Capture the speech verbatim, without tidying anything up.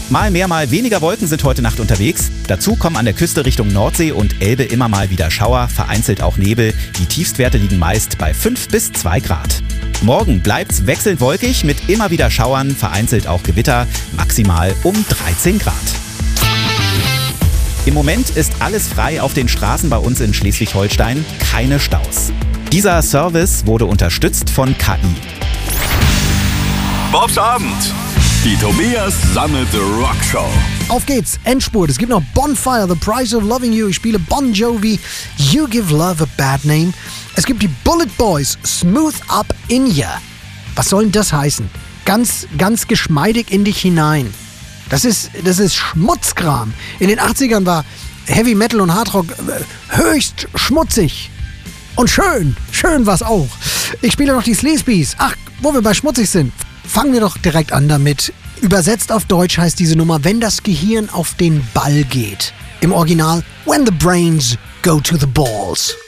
Mal mehr, mal weniger Wolken sind heute Nacht unterwegs. Dazu kommen an der Küste Richtung Nordsee und Elbe immer mal wieder Schauer, vereinzelt auch Nebel. Die Tiefstwerte liegen meist bei fünf bis zwei Grad. Morgen bleibt's wechselnd wolkig mit immer wieder Schauern, vereinzelt auch Gewitter, maximal um dreizehn Grad. Im Moment ist alles frei auf den Straßen bei uns in Schleswig-Holstein, keine Staus. Dieser Service wurde unterstützt von K I. Bobs Abend. Die Tobias Sammelte Rockshow. Auf geht's, Endspurt. Es gibt noch Bonfire, The Price of Loving You. Ich spiele Bon Jovi, You Give Love a Bad Name. Es gibt die Bullet Boys, Smooth Up In Ya. Was soll denn das heißen? Ganz, ganz geschmeidig in dich hinein. Das ist, das ist Schmutzkram. In den achtzigern war Heavy Metal und Hardrock höchst schmutzig. Und schön, schön war's auch. Ich spiele noch die Sleazebees. Ach, wo wir bei schmutzig sind. Fangen wir doch direkt an damit. Übersetzt auf Deutsch heißt diese Nummer, wenn das Gehirn auf den Ball geht. Im Original, when the brains go to the balls.